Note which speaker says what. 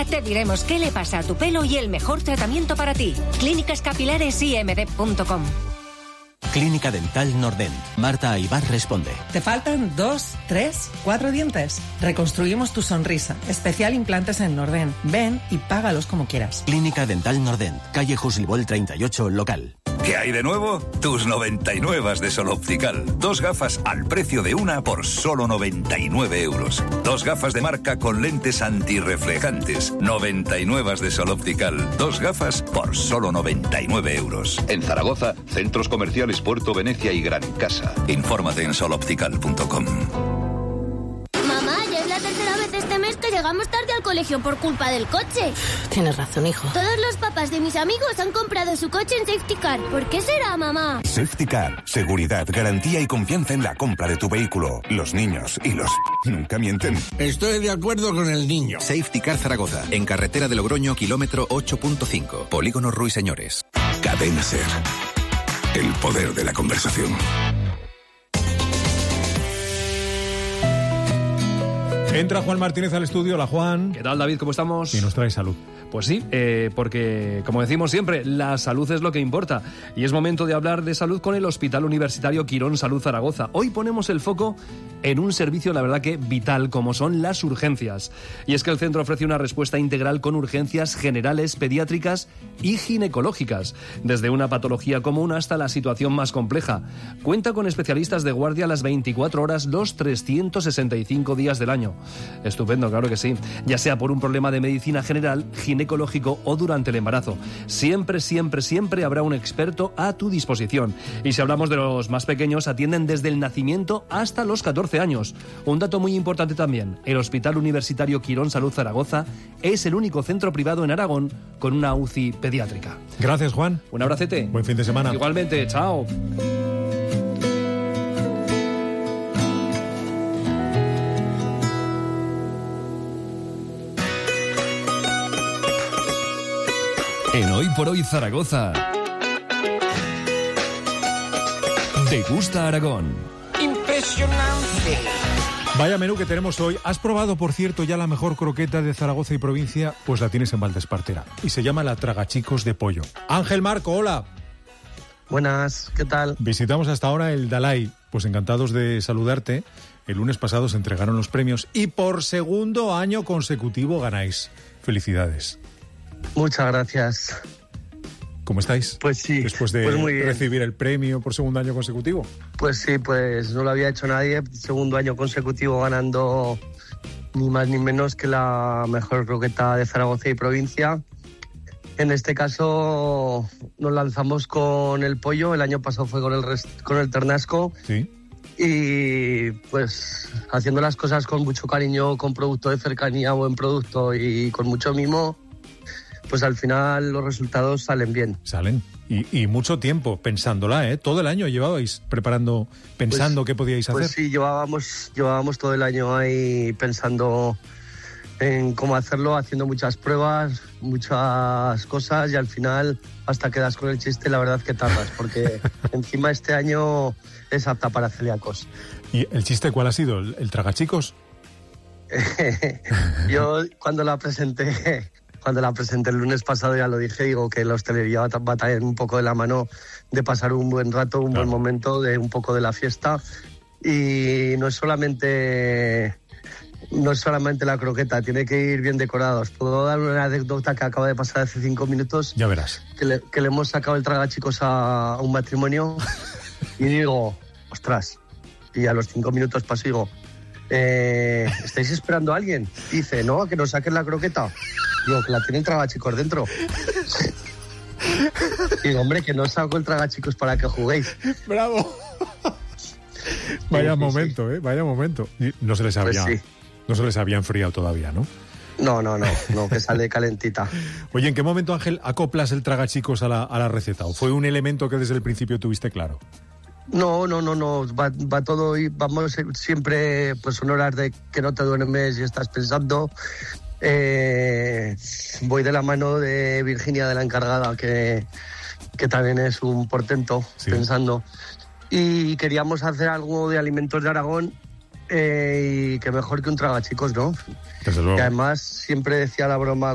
Speaker 1: te diremos qué le pasa a tu pelo y el mejor tratamiento para ti. clínicascapilaresimd.com.
Speaker 2: Clínica Dental Nordent. Marta Aybar responde.
Speaker 3: ¿Te faltan 2, 3, 4 dientes? Reconstruimos tu sonrisa. Especial implantes en Nordent. Ven y págalos como quieras.
Speaker 2: Clínica Dental Nordent. Calle Juslibol 38, local.
Speaker 4: ¿Qué hay de nuevo? Tus 99 de Sol Optical. 2 gafas al precio de una por solo 99 euros. 2 gafas de marca con lentes antirreflejantes. 99 de Sol Optical. 2 gafas por solo 99 euros.
Speaker 5: En Zaragoza, centros comerciales Puerto Venecia y Gran Casa.
Speaker 4: Infórmate en soloptical.com.
Speaker 6: Mamá, ya es la tercera vez este mes que llegamos tarde al colegio por culpa del coche.
Speaker 7: Tienes razón, hijo.
Speaker 6: Todos los papás de mis amigos han comprado su coche en Safety Car. ¿Por qué será, mamá?
Speaker 8: Safety Car. Seguridad, garantía y confianza en la compra de tu vehículo. Los niños y los... nunca mienten.
Speaker 9: Estoy de acuerdo con el niño.
Speaker 10: Safety Car Zaragoza. En carretera de Logroño, kilómetro 8.5. Polígono Ruiseñores.
Speaker 8: Cadena Ser. El poder de la conversación.
Speaker 11: Entra Juan Martínez al estudio. Hola, Juan.
Speaker 12: ¿Qué tal, David? ¿Cómo estamos?
Speaker 11: Y nos trae salud.
Speaker 12: Pues sí, porque, como decimos siempre, la salud es lo que importa. Y es momento de hablar de salud con el Hospital Universitario Quirón Salud Zaragoza. Hoy ponemos el foco en un servicio, la verdad que vital, como son las urgencias. Y es que el centro ofrece una respuesta integral con urgencias generales, pediátricas y ginecológicas, desde una patología común hasta la situación más compleja. Cuenta con especialistas de guardia las 24 horas, los 365 días del año. Estupendo, claro que sí. Ya sea por un problema de medicina general, ginecológico o durante el embarazo. Siempre, siempre, siempre habrá un experto a tu disposición. Y si hablamos de los más pequeños, atienden desde el nacimiento hasta los 14 años. Un dato muy importante también, el Hospital Universitario Quirón Salud Zaragoza es el único centro privado en Aragón con una UCI pediátrica.
Speaker 11: Gracias, Juan.
Speaker 12: Un abracete.
Speaker 11: Buen fin de semana.
Speaker 12: Igualmente, chao.
Speaker 13: En Hoy por Hoy Zaragoza, Degusta Aragón.
Speaker 9: Impresionante.
Speaker 11: Vaya menú que tenemos hoy. ¿Has probado, por cierto, ya la mejor croqueta de Zaragoza y provincia? Pues la tienes en Valdespartera. Y se llama la Tragachicos de pollo. Ángel Marco, hola.
Speaker 14: Buenas, ¿qué tal?
Speaker 11: Visitamos hasta ahora el Dalai. Pues encantados de saludarte. El lunes pasado se entregaron los premios y por segundo año consecutivo ganáis. Felicidades.
Speaker 14: Muchas gracias.
Speaker 11: ¿Cómo estáis?
Speaker 14: Pues sí.
Speaker 11: Después de recibir el premio por segundo año consecutivo.
Speaker 14: Pues sí, pues no lo había hecho nadie. Segundo año consecutivo ganando ni más ni menos que la mejor croqueta de Zaragoza y provincia. En este caso nos lanzamos con el pollo. El año pasado fue con el ternasco.
Speaker 11: Sí.
Speaker 14: Y pues haciendo las cosas con mucho cariño, con producto de cercanía, buen producto y con mucho mimo, pues al final los resultados salen bien.
Speaker 11: Salen. Y mucho tiempo pensándola, ¿eh? Todo el año llevabais preparando, pensando qué podíais hacer.
Speaker 14: Pues sí, llevábamos todo el año ahí pensando en cómo hacerlo, haciendo muchas pruebas, muchas cosas, y al final hasta quedas con el chiste, la verdad que tardas, porque encima este año es apta para celíacos.
Speaker 11: ¿Y el chiste cuál ha sido? ¿El tragachicos?
Speaker 14: Yo cuando la presenté el lunes pasado ya lo dije, digo que la hostelería va a traer un poco de la mano de pasar un buen rato, un buen momento, de un poco de la fiesta, y no es solamente la croqueta, tiene que ir bien decorado. Os puedo dar una anécdota que acaba de pasar hace 5 minutos.
Speaker 11: Ya verás.
Speaker 14: Que le hemos sacado el tragachicos a un matrimonio y digo, ostras, y a los 5 minutos paso y digo, ¿estáis esperando a alguien? Dice, no, a que nos saquen la croqueta. Digo, que la tiene el tragachicos dentro. Digo, hombre, que no saco el tragachicos para que juguéis.
Speaker 11: ¡Bravo! Vaya momento, ¿eh? Vaya momento. Y no se les había enfriado todavía, ¿no?
Speaker 14: No, que sale calentita.
Speaker 11: Oye, ¿en qué momento, Ángel, acoplas el tragachicos a la receta? ¿O fue un elemento que desde el principio tuviste claro?
Speaker 14: No, va todo y vamos siempre, pues son horas de que no te duermes y estás pensando. Voy de la mano de Virginia, de la encargada, que también es un portento, sí, pensando. Y queríamos hacer algo de alimentos de Aragón, y que mejor que un tragachicos, ¿no?
Speaker 11: Desde luego.
Speaker 14: Y además siempre decía la broma